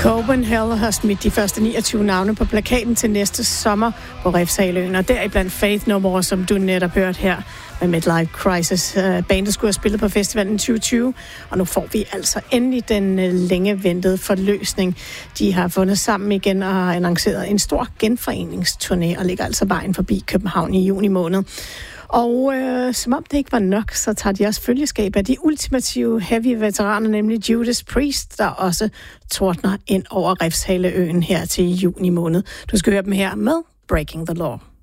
Copenhagen har smidt de første 29 navne på plakaten til næste sommer på Refshaleøen, og deriblandt Faith No More, som du netop hørt her med Midlife Crisis. Bandet skulle have spillet på festivalen i 2020, og nu får vi altså endelig den længe ventede forløsning. De har fundet sammen igen og har annonceret en stor genforeningsturné og ligger altså vejen forbi København i juni måned. Og som om det ikke var nok, så tager de også følgeskab af de ultimative heavy-veteraner, nemlig Judas Priest, der også tordner ind over Refshaleøen her til juni måned. Du skal høre dem her med Breaking the Law.